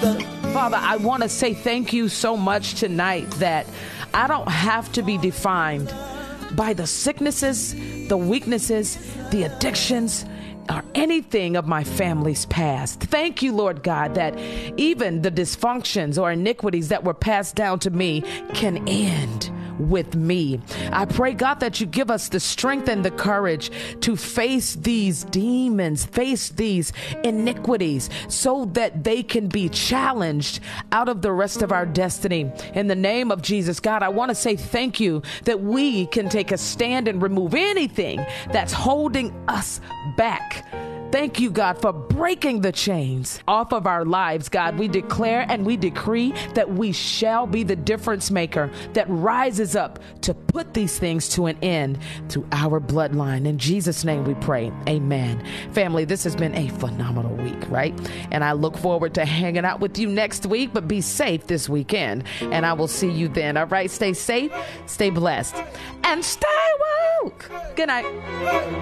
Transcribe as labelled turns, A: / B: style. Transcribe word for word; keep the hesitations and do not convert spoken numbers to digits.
A: Father, I want to say thank you so much tonight that I don't have to be defined by the sicknesses, the weaknesses, the addictions, or anything of my family's past. Thank you, Lord God, that even the dysfunctions or iniquities that were passed down to me can end with me. I pray, God, that you give us the strength and the courage to face these demons, face these iniquities, so that they can be challenged out of the rest of our destiny. In the name of Jesus, God, I want to say thank you that we can take a stand and remove anything that's holding us back. Thank you, God, for breaking the chains off of our lives, God. We declare and we decree that we shall be the difference maker that rises up to put these things to an end to our bloodline. In Jesus' name we pray. Amen. Family, this has been a phenomenal week, right? And I look forward to hanging out with you next week, but be safe this weekend. And I will see you then. All right. Stay safe, stay blessed, and stay woke. Good night.